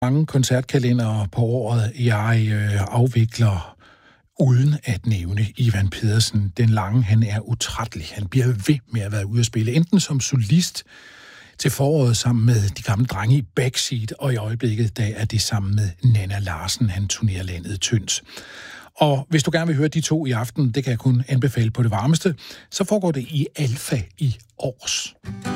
mange koncertkalendere på året, jeg afvikler uden at nævne Ivan Pedersen. Den lange, han er utrættelig. Han bliver ved med at være ude at spille, enten som solist til foråret sammen med de gamle drenge i Backseat, og i øjeblikket, der er det sammen med Nanna Larsen, han turnerer landet tyndt. Og hvis du gerne vil høre de to i aften, det kan jeg kun anbefale på det varmeste, så foregår det i Alfa i Års.